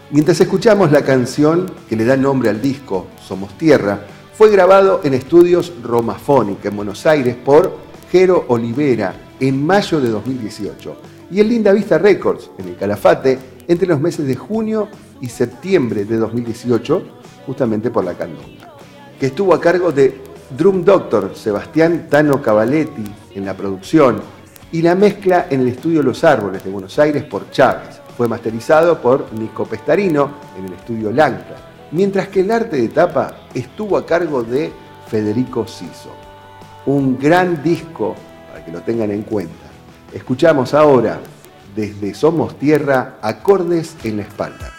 Mientras escuchamos la canción que le da nombre al disco, Somos Tierra, fue grabado en estudios Romafónica en Buenos Aires por Jero Olivera en mayo de 2018 y en Linda Vista Records en el Calafate entre los meses de junio y septiembre de 2018, justamente por la candonga, que estuvo a cargo de Drum Doctor Sebastián Tano Cavaletti en la producción y la mezcla en el estudio Los Árboles de Buenos Aires por Chávez. Fue masterizado por Nico Pestarino en el estudio Lancla, mientras que el arte de tapa estuvo a cargo de Federico Siso. Un gran disco para que lo tengan en cuenta. Escuchamos ahora desde Somos Tierra, Acordes en la Espalda.